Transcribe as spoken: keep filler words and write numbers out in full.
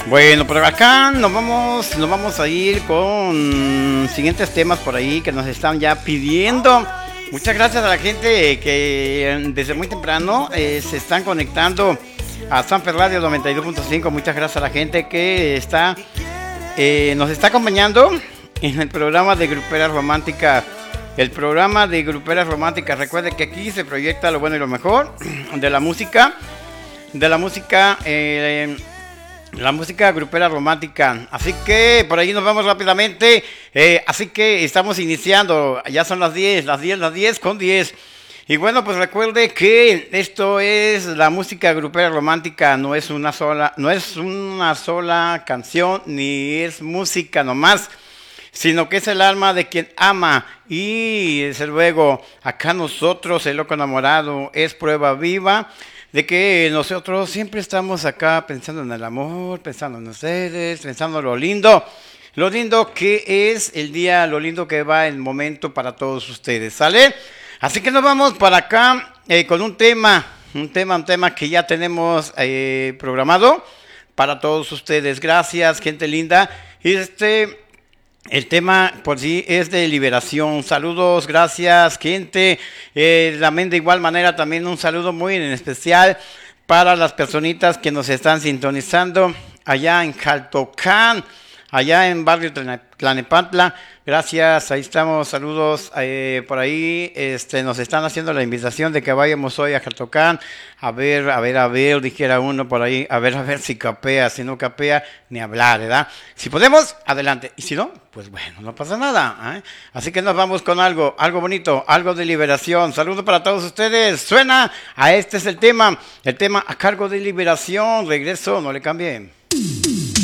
Bueno, pero acá nos vamos, nos vamos a ir con siguientes temas por ahí que nos están ya pidiendo. Muchas gracias a la gente que desde muy temprano eh, se están conectando a Sanfer Radio noventa y dos punto cinco. Muchas gracias a la gente que está eh, nos está acompañando en el programa de Gruperas Románticas. El programa de Gruperas Románticas. Recuerde que aquí se proyecta lo bueno y lo mejor de la música, de la música. Eh, La música grupera romántica. Así que por ahí nos vamos rápidamente. Eh, así que estamos iniciando. Ya son las diez, las diez, las diez con diez. Y bueno, pues recuerde que esto es la música grupera romántica. No es una sola, no es una sola canción, ni es música nomás, sino que es el alma de quien ama. Y desde luego, acá nosotros, el loco enamorado, es prueba viva de que nosotros siempre estamos acá pensando en el amor, pensando en ustedes, pensando en lo lindo, lo lindo que es el día, lo lindo que va el momento para todos ustedes, ¿sale? Así que nos vamos para acá eh, con un tema, un tema, un tema que ya tenemos eh, programado para todos ustedes. Gracias, gente linda. Y este... El tema por sí es de liberación. Saludos, gracias, gente. Eh, también de igual manera también un saludo muy en especial para las personitas que nos están sintonizando allá en Jaltocán, allá en barrio Tlanepantla. Gracias, ahí estamos, saludos eh, por ahí. Este, nos están haciendo la invitación de que vayamos hoy a Jaltocán. A ver, a ver, a ver, dijera uno por ahí, a ver, a ver si capea, si no capea, ni hablar, ¿verdad? Si podemos, adelante, y si no, pues bueno, no pasa nada, ¿eh? Así que nos vamos con algo, algo bonito, algo de liberación. Saludos para todos ustedes, suena, a este es el tema, el tema a cargo de liberación. Regreso, no le cambien.